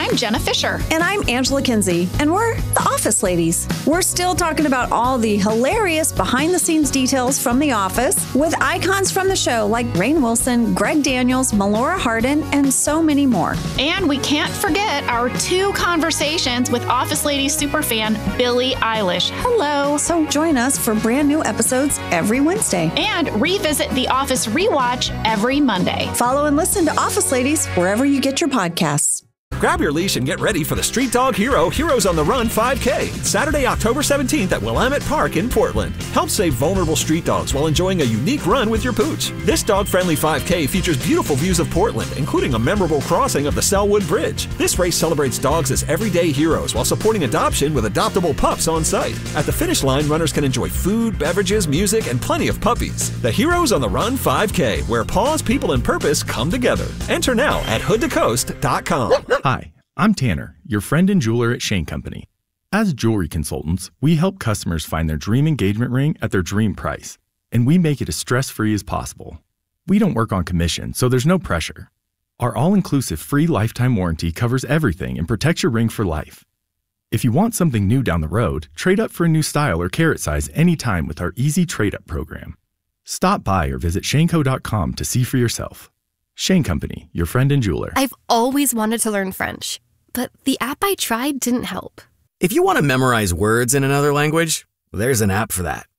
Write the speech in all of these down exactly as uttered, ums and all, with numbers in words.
I'm Jenna Fisher. And I'm Angela Kinsey. And we're the Office Ladies. We're still talking about all the hilarious behind-the-scenes details from The Office with icons from the show like Rainn Wilson, Greg Daniels, Melora Hardin, and so many more. And we can't forget our two conversations with Office Ladies superfan Billie Eilish. Hello. So join us for brand new episodes every Wednesday. And revisit The Office Rewatch every Monday. Follow and listen to Office Ladies wherever you get your podcasts. Grab your leash and get ready for the Street Dog Hero Heroes on the Run five K, Saturday, October seventeenth at Willamette Park in Portland. Help save vulnerable street dogs while enjoying a unique run with your pooch. This dog-friendly five K features beautiful views of Portland, including a memorable crossing of the Selwood Bridge. This race celebrates dogs as everyday heroes while supporting adoption with adoptable pups on site. At the finish line, runners can enjoy food, beverages, music, and plenty of puppies. The Heroes on the Run five K, where paws, people, and purpose come together. Enter now at hood to coast dot com. Hi, I'm Tanner, your friend and jeweler at Shane Company. As jewelry consultants, we help customers find their dream engagement ring at their dream price, and we make it as stress-free as possible. We don't work on commission, so there's no pressure. Our all-inclusive free lifetime warranty covers everything and protects your ring for life. If you want something new down the road, trade up for a new style or carat size anytime with our easy trade-up program. Stop by or visit shane co dot com to see for yourself. Shane Company, your friend and jeweler. I've always wanted to learn French, but the app I tried didn't help. If you want to memorize words in another language, there's an app for that.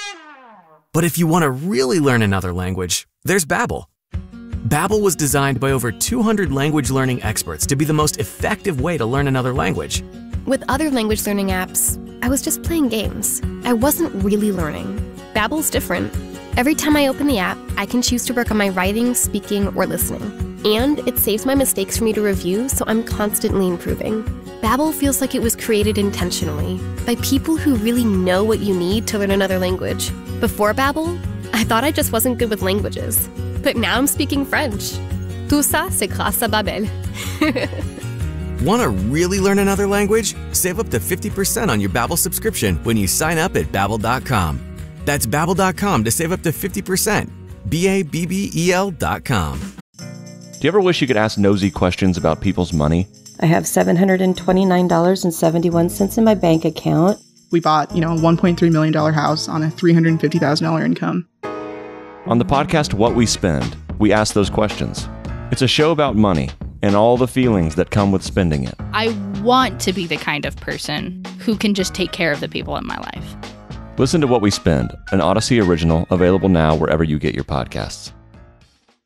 But if you want to really learn another language, there's Babbel. Babbel was designed by over two hundred language learning experts to be the most effective way to learn another language. With other language learning apps, I was just playing games. I wasn't really learning. Babbel's different. Every time I open the app, I can choose to work on my writing, speaking, or listening. And it saves my mistakes for me to review, so I'm constantly improving. Babbel feels like it was created intentionally by people who really know what you need to learn another language. Before Babbel, I thought I just wasn't good with languages. But now I'm speaking French. Tout ça, c'est grâce à Babbel. Want to really learn another language? Save up to fifty percent on your Babbel subscription when you sign up at babbel dot com. That's babbel dot com to save up to fifty percent. B A B B E L dot com. Do you ever wish you could ask nosy questions about people's money? I have seven hundred twenty-nine dollars and seventy-one cents in my bank account. We bought, you know, a one point three million dollars house on a three hundred fifty thousand dollars income. On the podcast What We Spend, we ask those questions. It's a show about money and all the feelings that come with spending it. I want to be the kind of person who can just take care of the people in my life. Listen to What We Spend, an Odyssey original available now wherever you get your podcasts.